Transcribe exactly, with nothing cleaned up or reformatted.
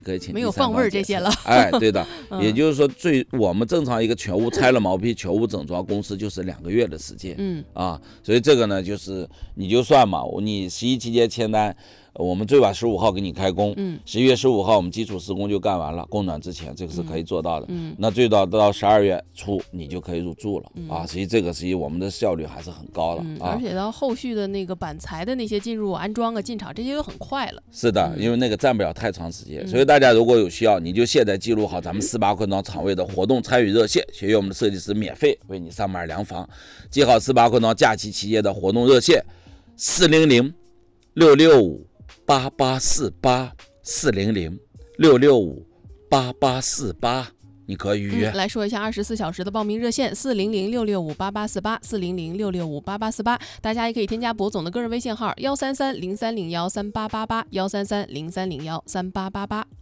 可以请没有放味儿这些了。 哎，对的， 嗯、 也就是说最我们正常一个全屋拆了毛坯全屋整装公司就是两个月的时间， 嗯啊，所以这个呢就是你就算嘛，你十一期间签单。我们最晚十五号给你开工， 嗯， 十一月十五号我们基础施工就干完了，供暖之前这个是可以做到的。 嗯， 那最早到十二月初你就可以入住了、 嗯、 啊，所以这个实际我们的效率还是很高了、 嗯、 啊。 而且到后续的那个板材的那些进入安装啊、进场这些都很快了。 是的， 嗯、 因为那个占不了太长时间、嗯，所以大家如果有需要，你就现在记录好咱们四八昆庄场位的活动参与热线，学员我们的设计师免费为你上门量房，记好四八昆庄假期期间的活动热线四零零六六五。八八四八四零零六六五八八四八，你可以预约、 嗯。来说一下二十四小时的报名热线：四零零六六五八八四八，四零零六六五八八四八。大家也可以添加博总的个人微信号：幺三三零三零幺三八八八，幺三三零三零幺三八八八。